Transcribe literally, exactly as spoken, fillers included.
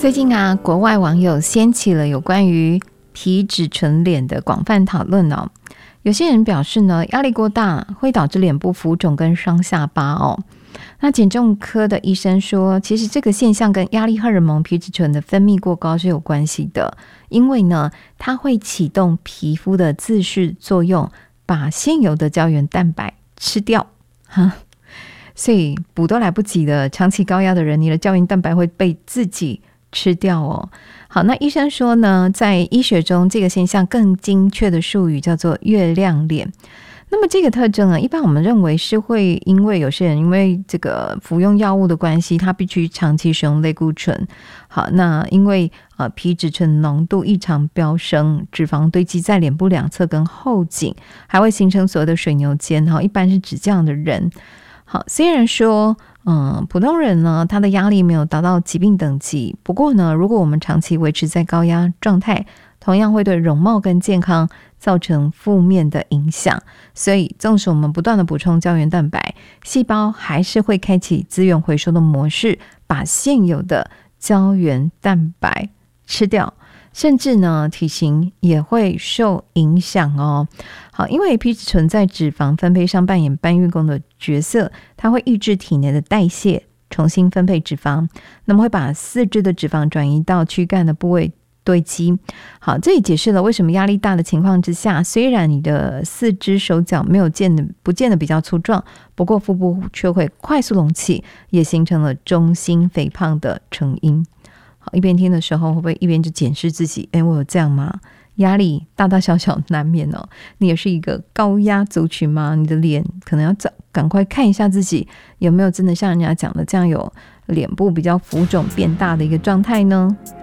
最近啊，国外网友掀起了有关于皮脂醇脸的广泛讨论哦。有些人表示呢，压力过大会导致脸部浮肿跟双下巴哦。那减重科的医生说，其实这个现象跟压力荷尔蒙皮质醇的分泌过高是有关系的，因为呢，它会启动皮肤的自噬作用，把现有的胶原蛋白吃掉。所以补都来不及了，长期高压的人，你的胶原蛋白会被自己吃掉哦。好，那医生说呢，在医学中这个现象更精确的术语叫做月亮脸。那么这个特征啊，一般我们认为是会因为有些人因为这个服用药物的关系，他必须长期使用类固醇。好，那因为呃皮质醇浓度异常飙升，脂肪堆积在脸部两侧跟后颈，还会形成所谓的水牛肩，一般是指这样的人。好，虽然说嗯，普通人呢，他的压力没有达到疾病等级，不过呢，如果我们长期维持在高压状态，同样会对容貌跟健康造成负面的影响。所以纵使我们不断的补充胶原蛋白，细胞还是会开启资源回收的模式，把现有的胶原蛋白吃掉，甚至呢体型也会受影响哦。好，因为皮质醇在脂肪分配上扮演搬运工的角色，它会抑制体内的代谢，重新分配脂肪，那么会把四肢的脂肪转移到躯干的部位堆积。好，这也解释了为什么压力大的情况之下，虽然你的四肢手脚没有见得不见得比较粗壮，不过腹部却会快速隆起，也形成了中心肥胖的成因。好，一边听的时候会不会一边就检视自己，诶，我有这样吗？压力大大小小难免哦。你也是一个高压族群吗？你的脸可能要赶快看一下自己有没有真的像人家讲的这样有脸部比较浮肿变大的一个状态呢？